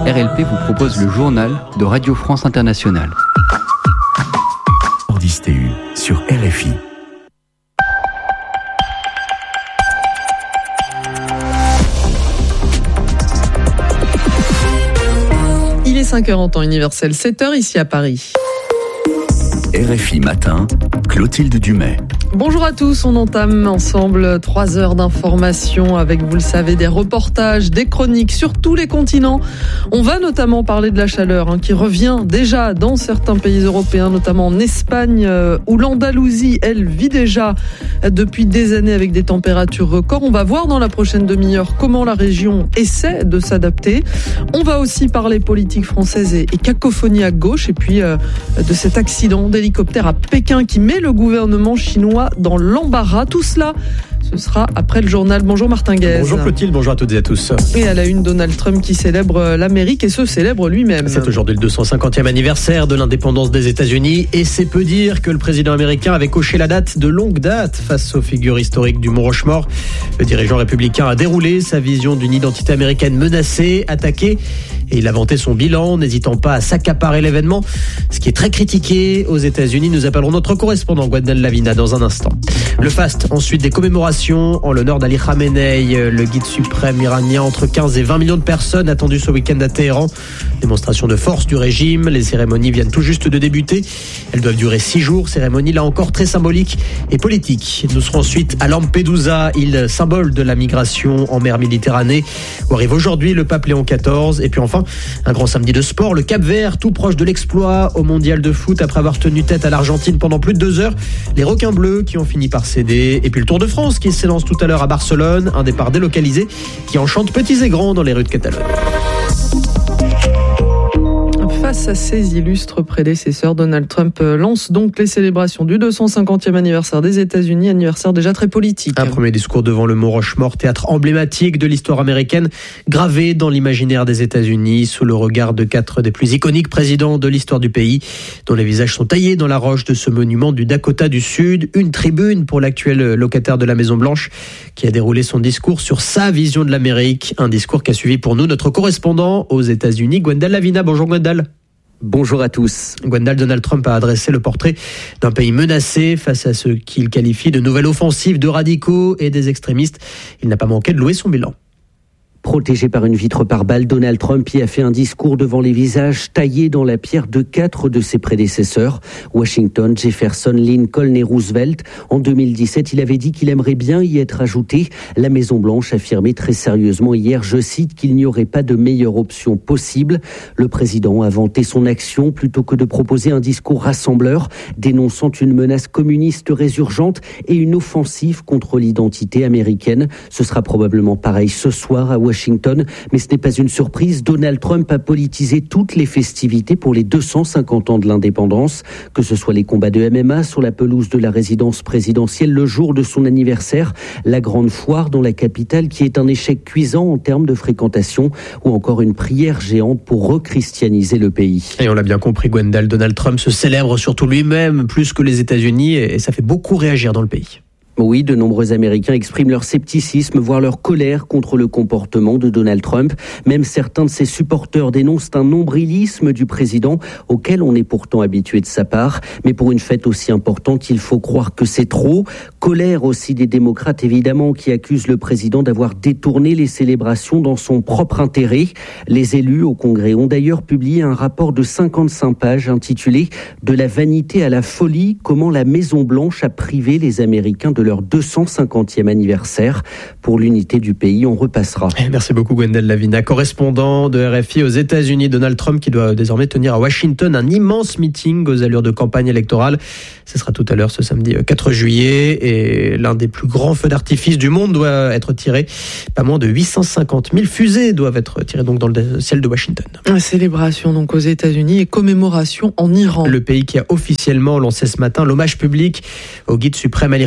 RLP vous propose le journal de Radio France Internationale. Ordistéu sur RFI. Il est 5h en temps universel, 7h ici à Paris. RFI Matin, Clotilde Dumais. Bonjour à tous, on entame ensemble 3 heures d'information avec, vous le savez, des reportages, des chroniques sur tous les continents. On va notamment parler de la chaleur qui revient déjà dans certains pays européens, notamment en Espagne, où l'Andalousie, elle, vit déjà depuis des années avec des températures records. On va voir dans la prochaine demi-heure comment la région essaie de s'adapter. On va aussi parler politique française et cacophonie à gauche, et puis de cet accident d'hélicoptère à Pékin qui met le gouvernement chinois dans l'embarras. Tout cela, ce sera après le journal. Bonjour Martin Guez. Bonjour Clotilde, bonjour à toutes et à tous. Et à la une, Donald Trump qui célèbre l'Amérique et se célèbre lui-même. C'est aujourd'hui le 250e anniversaire de l'indépendance des États-Unis et c'est peu dire que le président américain avait coché la date de longue date face aux figures historiques du Mont Rushmore. Le dirigeant républicain a déroulé sa vision d'une identité américaine menacée, attaquée, et il a vanté son bilan, n'hésitant pas à s'accaparer l'événement. Ce qui est très critiqué aux États-Unis. Nous appellerons notre correspondant Gwenaël Lavina dans un instant. Le faste, ensuite des commémorations en l'honneur d'Ali Khamenei, le guide suprême iranien. Entre 15 et 20 millions de personnes attendues ce week-end à Téhéran. Démonstration de force du régime. Les cérémonies viennent tout juste de débuter. Elles doivent durer 6 jours. Cérémonie là encore très symbolique et politique. Nous serons ensuite à Lampedusa, île symbole de la migration en mer Méditerranée, où arrive aujourd'hui le pape Léon XIV. Et puis enfin, un grand samedi de sport. Le Cap-Vert, tout proche de l'exploit au mondial de foot après avoir tenu tête à l'Argentine pendant plus de 2 heures. Les requins bleus qui ont fini par céder. Et puis le Tour de France qui s'élance tout à l'heure à Barcelone. Un départ délocalisé qui enchante petits et grands dans les rues de Catalogne. Face à ses illustres prédécesseurs, Donald Trump lance donc les célébrations du 250e anniversaire des États-Unis, anniversaire déjà très politique. Un premier discours devant le Mont Rushmore, théâtre emblématique de l'histoire américaine, gravé dans l'imaginaire des États-Unis sous le regard de 4 des plus iconiques présidents de l'histoire du pays, dont les visages sont taillés dans la roche de ce monument du Dakota du Sud. Une tribune pour l'actuel locataire de la Maison-Blanche qui a déroulé son discours sur sa vision de l'Amérique. Un discours qu'a suivi pour nous notre correspondant aux États-Unis, Gwenaël Lavina. Bonjour Gwenaël. Bonjour à tous. Gwenaël, Donald Trump a adressé le portrait d'un pays menacé face à ce qu'il qualifie de nouvelle offensive de radicaux et des extrémistes. Il n'a pas manqué de louer son bilan. Protégé par une vitre par balle, Donald Trump y a fait un discours devant les visages taillés dans la pierre de 4 de ses prédécesseurs, Washington, Jefferson, Lincoln et Roosevelt. En 2017, il avait dit qu'il aimerait bien y être ajouté. La Maison-Blanche affirmait très sérieusement hier, je cite, qu'il n'y aurait pas de meilleure option possible. Le président a vanté son action plutôt que de proposer un discours rassembleur, dénonçant une menace communiste résurgente et une offensive contre l'identité américaine. Ce sera probablement pareil ce soir à Washington, mais ce n'est pas une surprise. Donald Trump a politisé toutes les festivités pour les 250 ans de l'indépendance, que ce soit les combats de MMA sur la pelouse de la résidence présidentielle le jour de son anniversaire, la grande foire dans la capitale qui est un échec cuisant en termes de fréquentation, ou encore une prière géante pour rechristianiser le pays. Et on l'a bien compris, Gwenaël, Donald Trump se célèbre surtout lui-même, plus que les États-Unis, et ça fait beaucoup réagir dans le pays. Oui, de nombreux Américains expriment leur scepticisme, voire leur colère contre le comportement de Donald Trump. Même certains de ses supporters dénoncent un nombrilisme du président auquel on est pourtant habitué de sa part. Mais pour une fête aussi importante, il faut croire que c'est trop. Colère aussi des démocrates, évidemment, qui accusent le président d'avoir détourné les célébrations dans son propre intérêt. Les élus au Congrès ont d'ailleurs publié un rapport de 55 pages intitulé « De la vanité à la folie, comment la Maison-Blanche a privé les Américains de leur 250e anniversaire. Pour l'unité du pays, on repassera. Merci beaucoup Gwenaël Lavina, correspondant de RFI aux États-Unis. Donald Trump qui doit désormais tenir à Washington un immense meeting aux allures de campagne électorale. Ce sera tout à l'heure ce samedi 4 juillet et l'un des plus grands feux d'artifice du monde doit être tiré. Pas moins de 850 000 fusées doivent être tirées donc dans le ciel de Washington. Célébration donc aux États-Unis et commémoration en Iran. Le pays qui a officiellement lancé ce matin l'hommage public au guide suprême Ali Khamenei,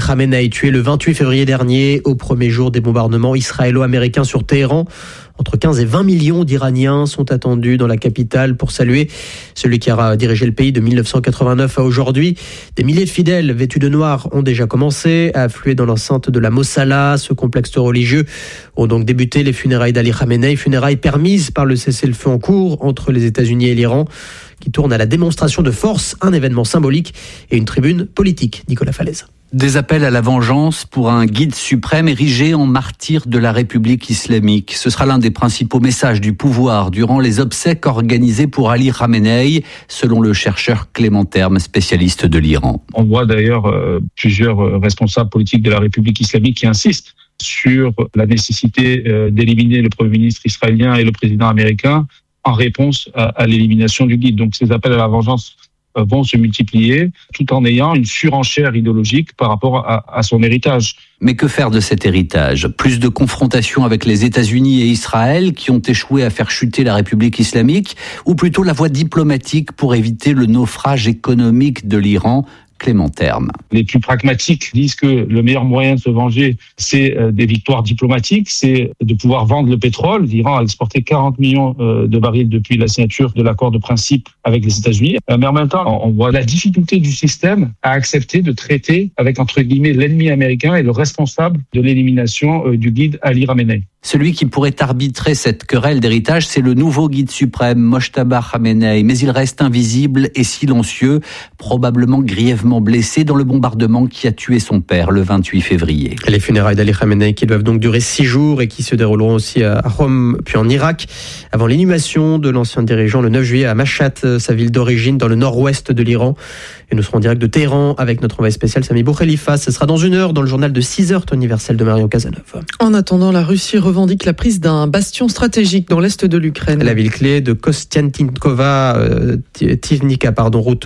tué le 28 février dernier, au premier jour des bombardements israélo-américains sur Téhéran. Entre 15 et 20 millions d'Iraniens sont attendus dans la capitale pour saluer celui qui a dirigé le pays de 1989 à aujourd'hui. Des milliers de fidèles vêtus de noir ont déjà commencé à affluer dans l'enceinte de la Mossala. Ce complexe religieux ont donc débuté les funérailles d'Ali Khamenei, funérailles permises par le cessez-le-feu en cours entre les États-Unis et l'Iran, qui tourne à la démonstration de force, un événement symbolique et une tribune politique. Nicolas Falaise. Des appels à la vengeance pour un guide suprême érigé en martyr de la République islamique. Ce sera l'un des principaux messages du pouvoir durant les obsèques organisées pour Ali Khamenei, selon le chercheur Clément Terme, spécialiste de l'Iran. On voit d'ailleurs plusieurs responsables politiques de la République islamique qui insistent sur la nécessité d'éliminer le Premier ministre israélien et le président américain en réponse à l'élimination du guide. Donc ces appels à la vengeance vont se multiplier tout en ayant une surenchère idéologique par rapport à son héritage. Mais que faire de cet héritage ? Plus de confrontations avec les États-Unis et Israël qui ont échoué à faire chuter la République islamique, ou plutôt la voie diplomatique pour éviter le naufrage économique de l'Iran ? Clément Terme. Les plus pragmatiques disent que le meilleur moyen de se venger, c'est des victoires diplomatiques, c'est de pouvoir vendre le pétrole. L'Iran a exporté 40 millions de barils depuis la signature de l'accord de principe avec les États-Unis. Mais en même temps, on voit la difficulté du système à accepter de traiter avec, entre guillemets, l'ennemi américain et le responsable de l'élimination du guide Ali Khamenei. Celui qui pourrait arbitrer cette querelle d'héritage, c'est le nouveau guide suprême, Mojtaba Khamenei. Mais il reste invisible et silencieux, probablement grièvement blessé dans le bombardement qui a tué son père le 28 février. Les funérailles d'Ali Khamenei qui doivent donc durer 6 jours et qui se dérouleront aussi à Rome puis en Irak, avant l'inhumation de l'ancien dirigeant le 9 juillet à Mashhad, sa ville d'origine dans le nord-ouest de l'Iran. Et nous serons en direct de Téhéran avec notre envoyé spécial Sami Boukhelifa. Ce sera dans 1 heure dans le journal de 6h, temps universel de Marion Cazeneuve. En attendant, la Russie revendique la prise d'un bastion stratégique dans l'est de l'Ukraine. La ville clé de Kostiantinkova, Tivnica, route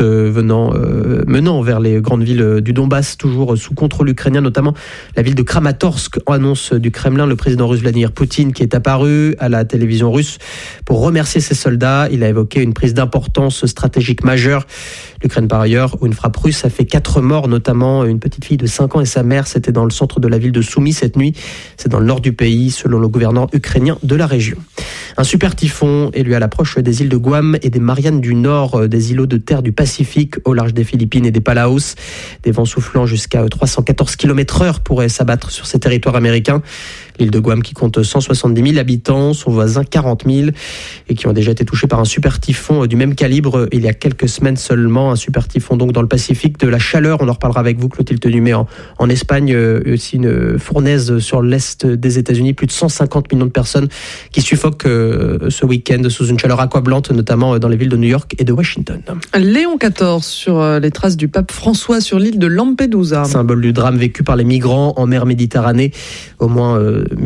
menant vers les grandes villes du Donbass, toujours sous contrôle ukrainien, notamment la ville de Kramatorsk, annonce du Kremlin, le président russe Vladimir Poutine, qui est apparu à la télévision russe pour remercier ses soldats. Il a évoqué une prise d'importance stratégique majeure. L'Ukraine, par ailleurs, où une frappe russe a fait 4 morts, notamment une petite fille de 5 ans et sa mère. C'était dans le centre de la ville de Soumy cette nuit. C'est dans le nord du pays, selon le gouverneur ukrainien de la région. Un super typhon est lui à l'approche des îles de Guam et des Mariannes du Nord, des îlots de terre du Pacifique au large des Philippines et des Palaos. Des vents soufflant jusqu'à 314 km/h pourraient s'abattre sur ces territoires américains. L'île de Guam qui compte 170 000 habitants, son voisin 40 000, et qui ont déjà été touchés par un super typhon du même calibre il y a quelques semaines seulement. Un super typhon donc dans le Pacifique, de la chaleur, on en reparlera avec vous, Clotilde Dumais, en Espagne, aussi une fournaise sur l'est des États-Unis, plus de 150 millions de personnes qui suffoquent ce week-end sous une chaleur accablante, notamment dans les villes de New York et de Washington. Léon XIV sur les traces du pape François sur l'île de Lampedusa. Symbole du drame vécu par les migrants en mer Méditerranée. Au moins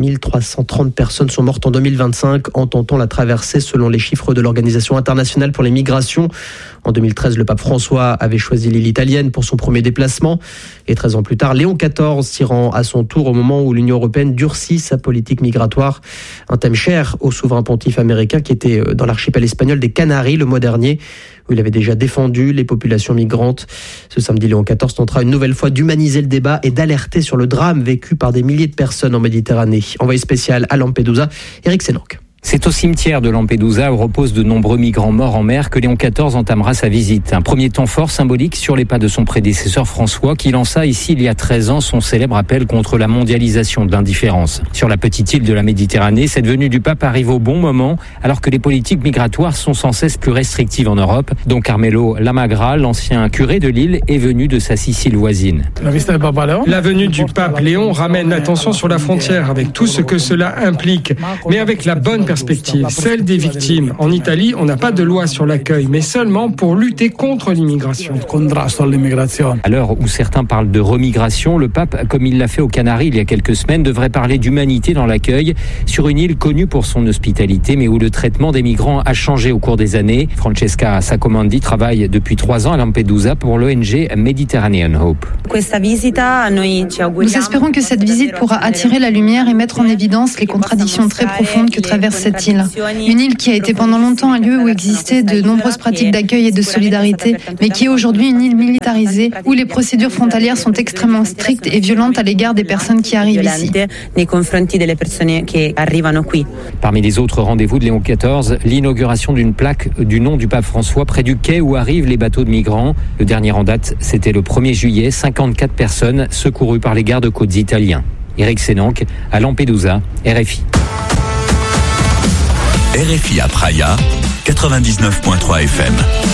1330 personnes sont mortes en 2025 en tentant la traversée, selon les chiffres de l'Organisation internationale pour les migrations. En 2013, le pape François avait choisi l'île italienne pour son premier déplacement. Et 13 ans plus tard, Léon XIV s'y rend à son tour au moment où l'Union européenne durcit sa politique migratoire. Un thème cher au souverain pontife américain qui était dans l'archipel espagnol des Canaries le mois dernier, où il avait déjà défendu les populations migrantes. Ce samedi, Léon XIV tentera une nouvelle fois d'humaniser le débat et d'alerter sur le drame vécu par des milliers de personnes en Méditerranée. Envoyé spécial à Lampedusa, Éric Sénanque. C'est au cimetière de Lampedusa, où reposent de nombreux migrants morts en mer, que Léon XIV entamera sa visite. Un premier temps fort symbolique sur les pas de son prédécesseur François, qui lança ici il y a 13 ans son célèbre appel contre la mondialisation de l'indifférence. Sur la petite île de la Méditerranée, cette venue du pape arrive au bon moment, alors que les politiques migratoires sont sans cesse plus restrictives en Europe. Don Carmelo Lamagra, l'ancien curé de l'île, est venu de sa Sicile voisine. La venue du pape Léon ramène l'attention sur la frontière, avec tout ce que cela implique, mais avec la bonne perspective, celle des victimes. En Italie, on n'a pas de loi sur l'accueil, mais seulement pour lutter contre l'immigration. À l'heure où certains parlent de remigration, le pape, comme il l'a fait aux Canaries il y a quelques semaines, devrait parler d'humanité dans l'accueil, sur une île connue pour son hospitalité, mais où le traitement des migrants a changé au cours des années. Francesca Sacomandi travaille depuis 3 ans à Lampedusa pour l'ONG Mediterranean Hope. Nous espérons que cette visite pourra attirer la lumière et mettre en évidence les contradictions très profondes que traverse cette île. Une île qui a été pendant longtemps un lieu où existaient de nombreuses pratiques d'accueil et de solidarité, mais qui est aujourd'hui une île militarisée où les procédures frontalières sont extrêmement strictes et violentes à l'égard des personnes qui arrivent ici. Parmi les autres rendez-vous de Léon XIV, l'inauguration d'une plaque du nom du pape François près du quai où arrivent les bateaux de migrants. Le dernier en date, c'était le 1er juillet, 54 personnes secourues par les gardes-côtes italiens. Eric Sénanque, à Lampedusa, RFI. RFI à Praia, 99.3 FM.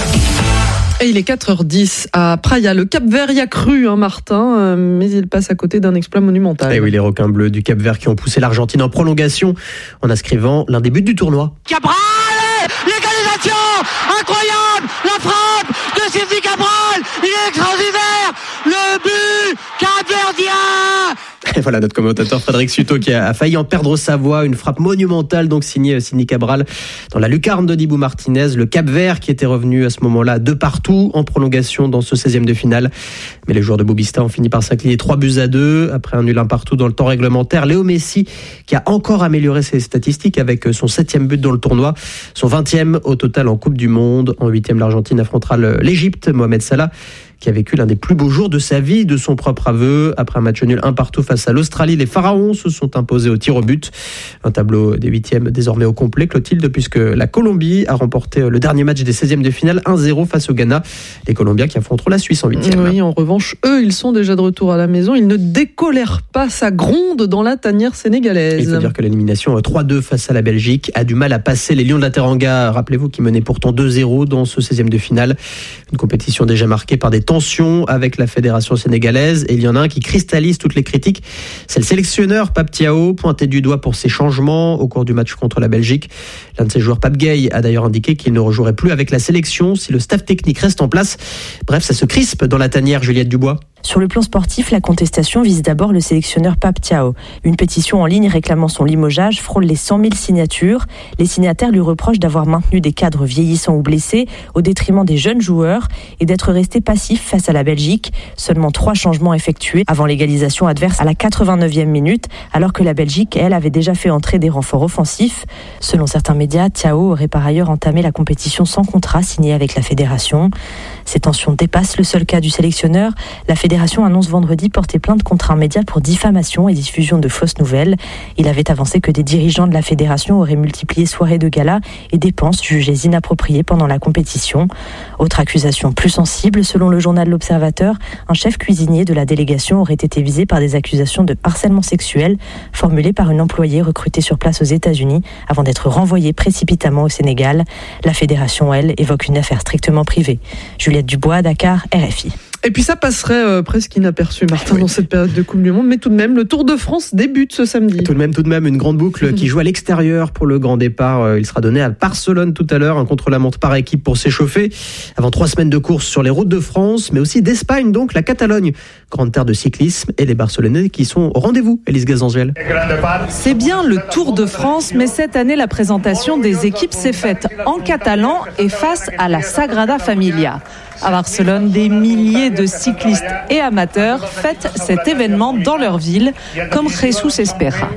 Et il est 4h10 à Praia. Le Cap-Vert y a cru, Martin, mais il passe à côté d'un exploit monumental. Et oui, les requins bleus du Cap-Vert qui ont poussé l'Argentine en prolongation en inscrivant l'un des buts du tournoi. Cabral, l'égalisation incroyable, la frappe de Sylvie Cabral, il est extraordinaire, le but capverdien. Et voilà notre commentateur Frédéric Suto qui a failli en perdre sa voix. Une frappe monumentale donc signée Sidney Cabral dans la lucarne de Dibou Martinez. Le Cap-Vert qui était revenu à ce moment-là de partout en prolongation dans ce 16e de finale. Mais les joueurs de Bobista ont fini par s'incliner 3-2 après un nul 1 partout dans le temps réglementaire. Léo Messi qui a encore amélioré ses statistiques avec son 7e but dans le tournoi. Son 20e au total en Coupe du Monde. En 8e, l'Argentine affrontera l'Égypte. Mohamed Salah qui a vécu l'un des plus beaux jours de sa vie, de son propre aveu. Après un match nul 1 partout face à l'Australie, les Pharaons se sont imposés au tir au but. Un tableau des 8e désormais au complet, Clotilde, puisque la Colombie a remporté le dernier match des 16e de finale 1-0 face au Ghana. Les Colombiens qui affronteront la Suisse en 8e. Oui, en revanche, eux, ils sont déjà de retour à la maison. Ils ne décolèrent pas, ça gronde dans la tanière sénégalaise. Il faut dire que l'élimination 3-2 face à la Belgique a du mal à passer les Lions de la Teranga. Rappelez-vous qu'ils menaient pourtant 2-0 dans ce 16e de finale. Une compétition déjà marquée par des tensions avec la fédération sénégalaise, et il y en a un qui cristallise toutes les critiques. C'est le sélectionneur Pape Thiaw, pointé du doigt pour ses changements au cours du match contre la Belgique. L'un de ses joueurs, Pape Gueye, a d'ailleurs indiqué qu'il ne rejouerait plus avec la sélection si le staff technique reste en place. Bref, ça se crispe dans la tanière, Juliette Dubois. Sur le plan sportif, la contestation vise d'abord le sélectionneur Pape Thiaw. Une pétition en ligne réclamant son limogeage frôle les 100 000 signatures. Les signataires lui reprochent d'avoir maintenu des cadres vieillissants ou blessés au détriment des jeunes joueurs et d'être resté passif face à la Belgique. Seulement 3 changements effectués avant l'égalisation adverse à la 89e minute, alors que la Belgique, elle, avait déjà fait entrer des renforts offensifs. Selon certains médias, Thiaw aurait par ailleurs entamé la compétition sans contrat signé avec la fédération. Ces tensions dépassent le seul cas du sélectionneur. La fédération annonce vendredi porter plainte contre un média pour diffamation et diffusion de fausses nouvelles. Il avait avancé que des dirigeants de la fédération auraient multiplié soirées de gala et dépenses jugées inappropriées pendant la compétition. Autre accusation plus sensible, selon le journal L'Observateur, un chef cuisinier de la délégation aurait été visé par des accusations de harcèlement sexuel formulées par une employée recrutée sur place aux États-Unis avant d'être renvoyée précipitamment au Sénégal. La fédération, elle, évoque une affaire strictement privée. Juliette Dubois, Dakar, RFI. Et puis ça passerait presque inaperçu, Martin, dans cette période de Coupe du Monde. Mais tout de même, le Tour de France débute ce samedi. Tout de même, une grande boucle qui joue à l'extérieur pour le grand départ. Il sera donné à Barcelone tout à l'heure, un contre-la-montre par équipe pour s'échauffer. Avant 3 semaines de course sur les routes de France, mais aussi d'Espagne, donc la Catalogne. Grande terre de cyclisme et les Barcelonais qui sont au rendez-vous, Élise Gazangel. C'est bien le Tour de France, mais cette année, la présentation des équipes s'est faite en catalan et face à la Sagrada Familia. À Barcelone, des milliers de cyclistes et amateurs fêtent cet événement dans leur ville, comme Jesus Espera.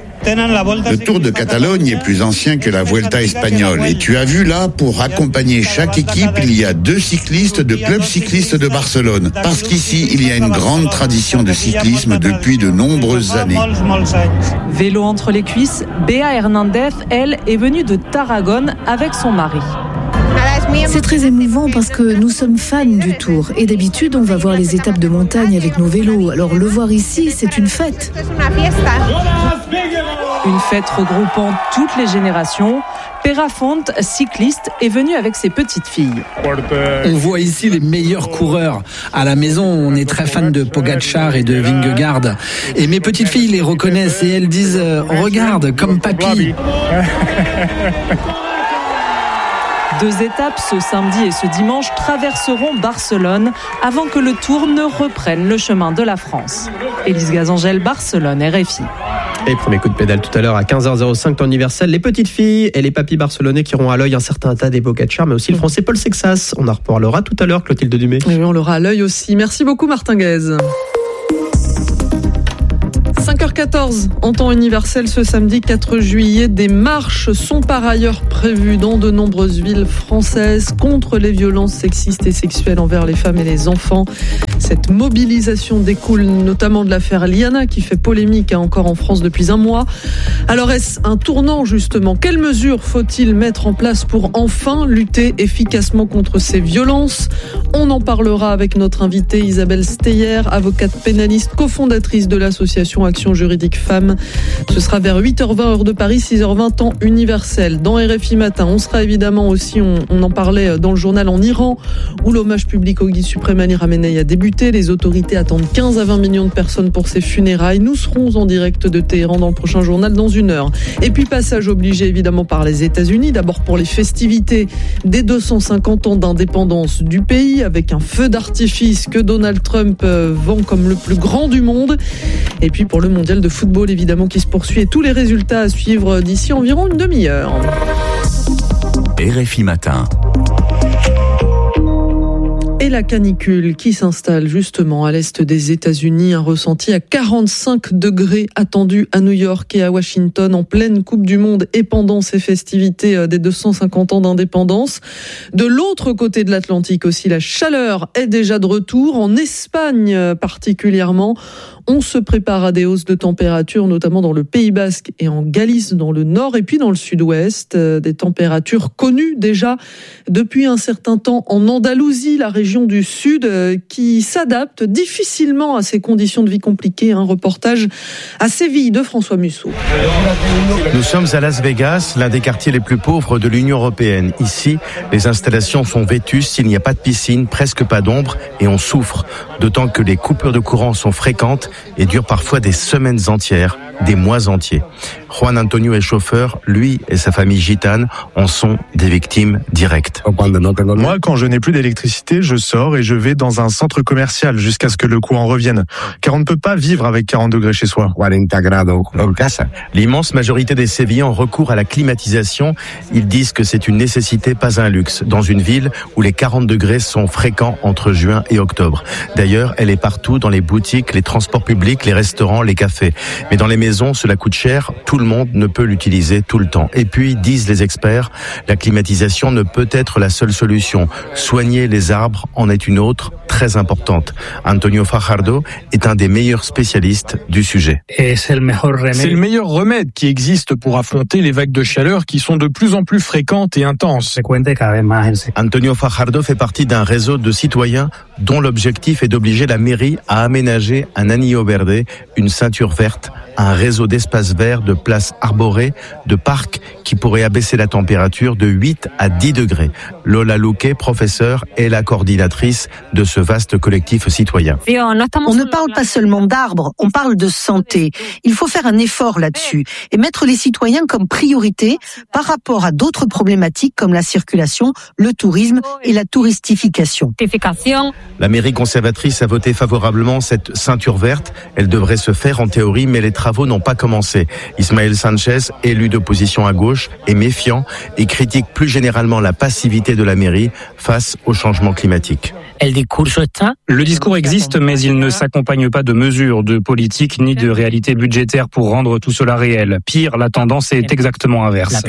Le Tour de Catalogne est plus ancien que la Vuelta espagnole. Et tu as vu là, pour accompagner chaque équipe, il y a 2 cyclistes de Club Cycliste de Barcelone. Parce qu'ici, il y a une grande tradition de cyclisme depuis de nombreuses années. Vélo entre les cuisses, Béa Hernandez, elle, est venue de Tarragone avec son mari. C'est très émouvant parce que nous sommes fans du Tour et d'habitude on va voir les étapes de montagne avec nos vélos. Alors le voir ici, c'est une fête. Une fête regroupant toutes les générations. Perafont, cycliste, est venu avec ses petites filles. On voit ici les meilleurs coureurs. À la maison, on est très fan de Pogacar et de Vingegaard. Et mes petites filles les reconnaissent et elles disent « Regarde, comme papy ». 2 étapes ce samedi et ce dimanche traverseront Barcelone avant que le Tour ne reprenne le chemin de la France. Élise Gazangel, Barcelone, RFI. Et premier coup de pédale tout à l'heure à 15h05 temps universel. Les petites filles et les papis barcelonais qui auront à l'œil un certain Tadej Pogacar, mais aussi le français Paul Sexas. On en reparlera tout à l'heure, Clotilde Dumais. Et on l'aura à l'œil aussi. Merci beaucoup, Martin Guez. 5h14, en temps universel ce samedi 4 juillet, des marches sont par ailleurs prévues dans de nombreuses villes françaises contre les violences sexistes et sexuelles envers les femmes et les enfants. Cette mobilisation découle notamment de l'affaire Liana qui fait polémique encore en France depuis un mois. Alors est-ce un tournant justement ? Quelles mesures faut-il mettre en place pour enfin lutter efficacement contre ces violences ? On en parlera avec notre invitée Isabelle Steyer, avocate pénaliste, cofondatrice de l'association Action Juridique Femmes. Ce sera vers 8h20 heure de Paris, 6h20 temps universel. Dans RFI Matin, on sera évidemment aussi, on en parlait dans le journal, en Iran, où l'hommage public au guide suprême Ali Khamenei a débuté. Les autorités attendent 15 à 20 millions de personnes pour ses funérailles. Nous serons en direct de Téhéran dans le prochain journal dans 1 heure. Et puis passage obligé évidemment par les États-Unis, d'abord pour les festivités des 250 ans d'indépendance du pays, avec un feu d'artifice que Donald Trump vend comme le plus grand du monde. Et puis pour le mondial de football évidemment qui se poursuit et tous les résultats à suivre d'ici environ une demi-heure. RFI Matin. Et la canicule qui s'installe justement à l'est des États-Unis, un ressenti à 45 degrés attendu à New York et à Washington en pleine Coupe du Monde et pendant ces festivités des 250 ans d'indépendance. De l'autre côté de l'Atlantique aussi, la chaleur est déjà de retour. En Espagne particulièrement, on se prépare à des hausses de température, notamment dans le Pays Basque et en Galice, dans le nord et puis dans le sud-ouest. Des températures connues déjà depuis un certain temps en Andalousie, la région du sud, qui s'adapte difficilement à ces conditions de vie compliquées. Un reportage à Séville de François Musso. Nous sommes à Las Vegas, l'un des quartiers les plus pauvres de l'Union européenne. Ici, les installations sont vétustes, il n'y a pas de piscine, presque pas d'ombre et on souffre. D'autant que les coupures de courant sont fréquentes et durent parfois des semaines entières, des mois entiers. Juan Antonio est chauffeur, lui et sa famille gitane en sont des victimes directes. Moi, quand je n'ai plus d'électricité, je sors et je vais dans un centre commercial jusqu'à ce que le courant revienne. Car on ne peut pas vivre avec 40 degrés chez soi. L'immense majorité des Sévillans recourent à la climatisation. Ils disent que c'est une nécessité, pas un luxe, dans une ville où les 40 degrés sont fréquents entre juin et octobre. D'ailleurs, elle est partout, dans les boutiques, les transports publics, les restaurants, les cafés. Mais dans les maisons, cela coûte cher. Tout le monde ne peut l'utiliser tout le temps. Et puis, disent les experts, la climatisation ne peut être la seule solution. Soigner les arbres en est une autre, très importante. Antonio Fajardo est un des meilleurs spécialistes du sujet. C'est le meilleur remède qui existe pour affronter les vagues de chaleur qui sont de plus en plus fréquentes et intenses. Antonio Fajardo fait partie d'un réseau de citoyens dont l'objectif est d'obliger la mairie à aménager un anillo verde, une ceinture verte, un réseau d'espaces verts, de places arborées, de parcs qui pourraient abaisser la température de 8 à 10 degrés. Lola Luque, professeure, est la coordinatrice de ce vaste collectif citoyen. On ne parle pas seulement d'arbres, on parle de santé. Il faut faire un effort là-dessus et mettre les citoyens comme priorité par rapport à d'autres problématiques comme la circulation, le tourisme et la touristification. La mairie conservatrice a voté favorablement cette ceinture verte. Elle devrait se faire en théorie, mais les travaux n'ont pas commencé. Ismaël Sanchez, élu d'opposition à gauche, est méfiant et critique plus généralement la passivité de la mairie face au changement climatique. Le discours existe, mais il ne s'accompagne pas de mesures, de politique ni de réalité budgétaire pour rendre tout cela réel. Pire, la tendance est exactement inverse.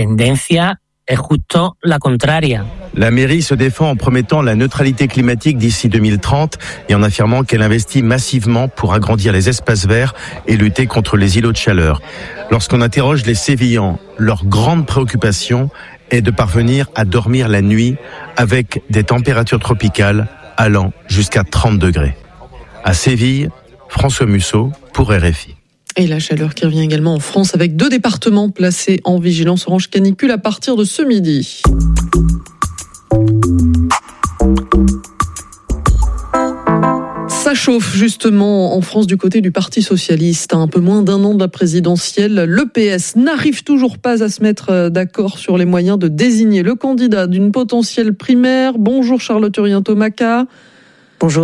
La mairie se défend en promettant la neutralité climatique d'ici 2030 et en affirmant qu'elle investit massivement pour agrandir les espaces verts et lutter contre les îlots de chaleur. Lorsqu'on interroge les Sévillans, leur grande préoccupation est de parvenir à dormir la nuit avec des températures tropicales allant jusqu'à 30 degrés. À Séville, François Musso pour RFI. Et la chaleur qui revient également en France avec 2 départements placés en vigilance orange canicule à partir de ce midi. Ça chauffe justement en France du côté du Parti socialiste. À un peu moins d'1 an de la présidentielle, le PS n'arrive toujours pas à se mettre d'accord sur les moyens de désigner le candidat d'une potentielle primaire. Bonjour Charlotte Urien-Thomaca. Bonjour.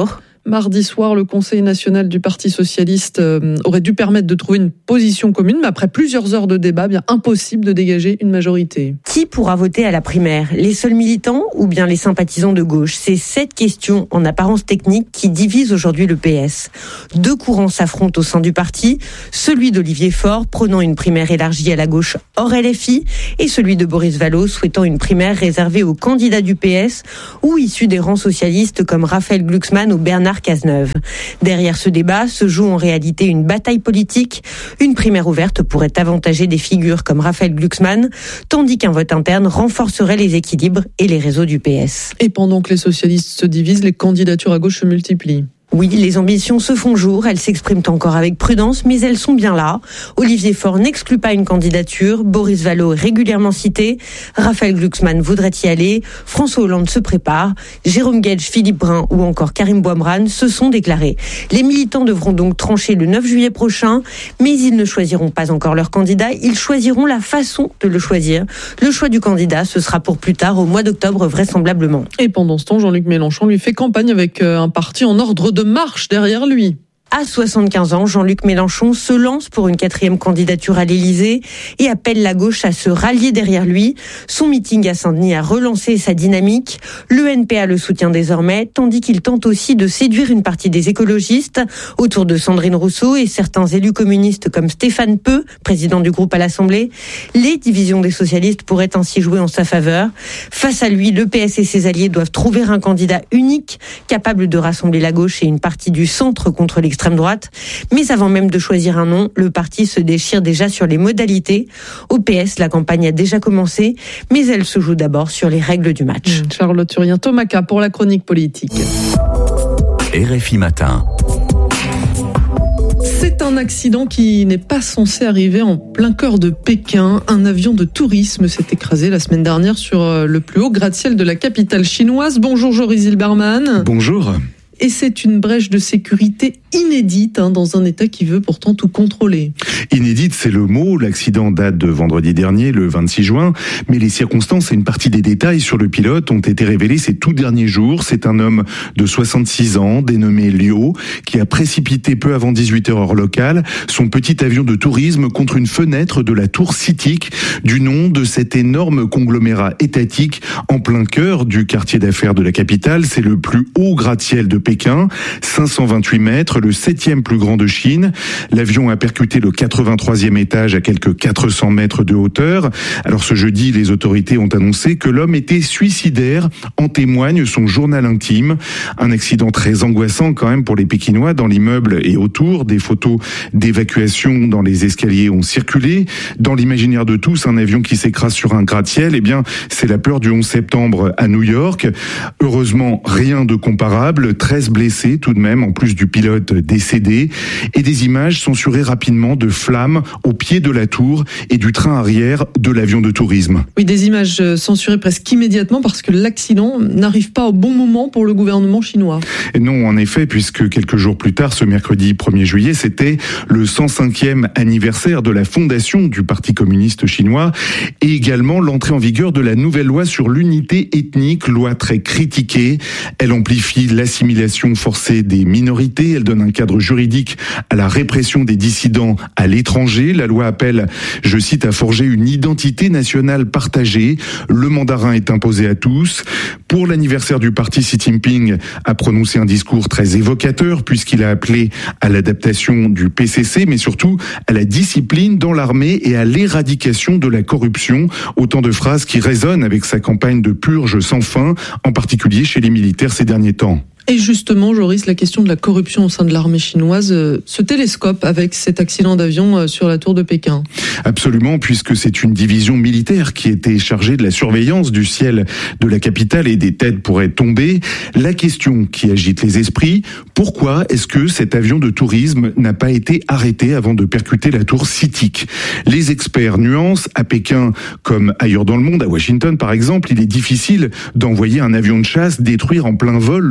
Mardi soir, le Conseil national du Parti socialiste aurait dû permettre de trouver une position commune, mais après plusieurs heures de débat, bien impossible de dégager une majorité. Qui pourra voter à la primaire ? Les seuls militants ou bien les sympathisants de gauche ? C'est cette question en apparence technique qui divise aujourd'hui le PS. Deux courants s'affrontent au sein du parti, celui d'Olivier Faure prônant une primaire élargie à la gauche hors LFI et celui de Boris Vallaud souhaitant une primaire réservée aux candidats du PS ou issus des rangs socialistes comme Raphaël Glucksmann ou Bernard Cazeneuve. Derrière ce débat se joue en réalité une bataille politique. Une primaire ouverte pourrait avantager des figures comme Raphaël Glucksmann, tandis qu'un vote interne renforcerait les équilibres et les réseaux du PS. Et pendant que les socialistes se divisent, les candidatures à gauche se multiplient. Oui, les ambitions se font jour, elles s'expriment encore avec prudence, mais elles sont bien là. Olivier Faure n'exclut pas une candidature, Boris Vallaud est régulièrement cité, Raphaël Glucksmann voudrait y aller, François Hollande se prépare, Jérôme Guedj, Philippe Brun ou encore Karim Bouamrane se sont déclarés. Les militants devront donc trancher le 9 juillet prochain, mais ils ne choisiront pas encore leur candidat, ils choisiront la façon de le choisir. Le choix du candidat, ce sera pour plus tard, au mois d'octobre vraisemblablement. Et pendant ce temps, Jean-Luc Mélenchon lui fait campagne avec un parti en ordre de marche derrière lui. À 75 ans, Jean-Luc Mélenchon se lance pour une 4e candidature à l'Élysée et appelle la gauche à se rallier derrière lui. Son meeting à Saint-Denis a relancé sa dynamique. Le NPA le soutient désormais, tandis qu'il tente aussi de séduire une partie des écologistes autour de Sandrine Rousseau et certains élus communistes comme Stéphane Peu, président du groupe à l'Assemblée. Les divisions des socialistes pourraient ainsi jouer en sa faveur. Face à lui, le PS et ses alliés doivent trouver un candidat unique, capable de rassembler la gauche et une partie du centre contre l'extrême droite. Mais avant même de choisir un nom, le parti se déchire déjà sur les modalités. Au PS, la campagne a déjà commencé, mais elle se joue d'abord sur les règles du match. Charlotte Turien, Thomas K pour la chronique politique. RFI Matin. C'est un accident qui n'est pas censé arriver en plein cœur de Pékin. Un avion de tourisme s'est écrasé la semaine dernière sur le plus haut gratte-ciel de la capitale chinoise. Bonjour Joris Zilberman. Bonjour. Et c'est une brèche de sécurité inédite dans un État qui veut pourtant tout contrôler. Inédite, c'est le mot. L'accident date de vendredi dernier, le 26 juin. Mais les circonstances et une partie des détails sur le pilote ont été révélés ces tout derniers jours. C'est un homme de 66 ans, dénommé Liu, qui a précipité peu avant 18h heure locale son petit avion de tourisme contre une fenêtre de la tour CITIC, du nom de cet énorme conglomérat étatique en plein cœur du quartier d'affaires de la capitale. C'est le plus haut gratte-ciel de Pékin, 528 mètres, le 7e plus grand de Chine. L'avion a percuté le 83e étage à quelques 400 mètres de hauteur. Alors ce jeudi, les autorités ont annoncé que l'homme était suicidaire. En témoigne son journal intime. Un accident très angoissant quand même pour les Pékinois dans l'immeuble et autour. Des photos d'évacuation dans les escaliers ont circulé. Dans l'imaginaire de tous, un avion qui s'écrase sur un gratte-ciel, eh bien, c'est la peur du 11 septembre à New York. Heureusement, rien de comparable. 13 blessés tout de même, en plus du pilote décédé, et des images censurées rapidement de flammes au pied de la tour et du train arrière de l'avion de tourisme. Oui, des images censurées presque immédiatement parce que l'accident n'arrive pas au bon moment pour le gouvernement chinois. Et non, en effet, puisque quelques jours plus tard, ce mercredi 1er juillet, c'était le 105e anniversaire de la fondation du Parti communiste chinois et également l'entrée en vigueur de la nouvelle loi sur l'unité ethnique, loi très critiquée. Elle amplifie l'assimilation forcée des minorités, elle donne un cadre juridique à la répression des dissidents à l'étranger. La loi appelle, je cite, à forger une identité nationale partagée. Le mandarin est imposé à tous. Pour l'anniversaire du parti, Xi Jinping a prononcé un discours très évocateur puisqu'il a appelé à l'adaptation du PCC, mais surtout à la discipline dans l'armée et à l'éradication de la corruption. Autant de phrases qui résonnent avec sa campagne de purge sans fin, en particulier chez les militaires ces derniers temps. Et justement, Joris, la question de la corruption au sein de l'armée chinoise se télescope avec cet accident d'avion sur la tour de Pékin. Absolument, puisque c'est une division militaire qui était chargée de la surveillance du ciel de la capitale et des têtes pourraient tomber. La question qui agite les esprits, pourquoi est-ce que cet avion de tourisme n'a pas été arrêté avant de percuter la tour CITIC ? Les experts nuancent, à Pékin comme ailleurs dans le monde, à Washington par exemple, il est difficile d'envoyer un avion de chasse détruire en plein vol le petit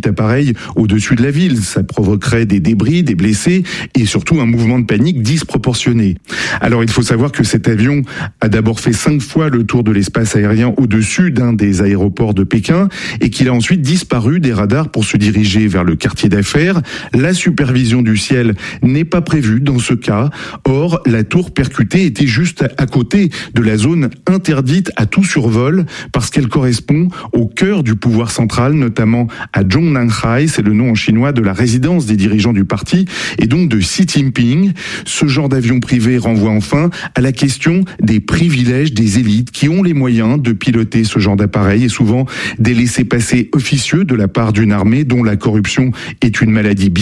appareil au-dessus de la ville. Ça provoquerait des débris, des blessés et surtout un mouvement de panique disproportionné. Alors il faut savoir que cet avion a d'abord fait 5 fois le tour de l'espace aérien au-dessus d'un des aéroports de Pékin et qu'il a ensuite disparu des radars pour se diriger vers le quartier d'affaires. La supervision du ciel n'est pas prévue dans ce cas. Or, la tour percutée était juste à côté de la zone interdite à tout survol parce qu'elle correspond au cœur du pouvoir central, notamment à Zhongnanhai, c'est le nom en chinois de la résidence des dirigeants du parti et donc de Xi Jinping. Ce genre d'avion privé renvoie enfin à la question des privilèges des élites qui ont les moyens de piloter ce genre d'appareil et souvent des laissez-passer officieux de la part d'une armée dont la corruption est une maladie